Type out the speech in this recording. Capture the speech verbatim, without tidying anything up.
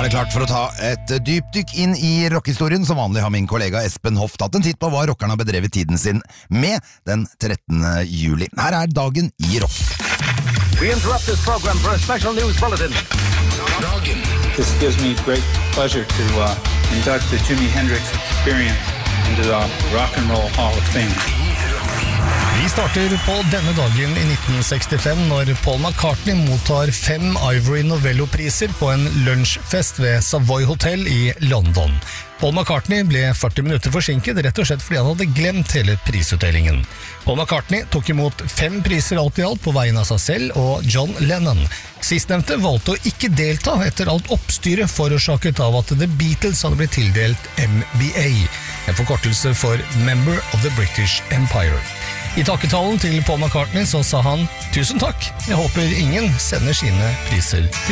er det klart for å ta et dypdykk inn i rockehistorien. Som vanlig har min kollega Espen Hoff tatt en titt på hva rockerne har bedrevet tiden sin med den trettende juli. Her er dagen i rock. We interrupt this program for a special news bulletin. Dagen. This gives me great pleasure to uh, induct the Jimi Hendrix Experience into the Rock and Roll Hall of Fame. Vi starter på denne dagen i nitten sekstifem når Paul McCartney mottar fem Ivory Novello-priser på en lunsjfest ved Savoy Hotel i London. Paul McCartney ble førti minutter forsinket, rett og slett fordi han hadde glemt hele prisutdelingen. Paul McCartney tok imot fem priser alt i alt på vegne av seg selv og John Lennon. Sistnevnte valgte å ikke delta etter alt oppstyret forårsaket av at The Beatles hadde blitt tildelt M B A, en forkortelse for Member of the British Empire. I takketalen til Paul McCartney så sa han «Tusen takk, jeg håper ingen sender sine priser til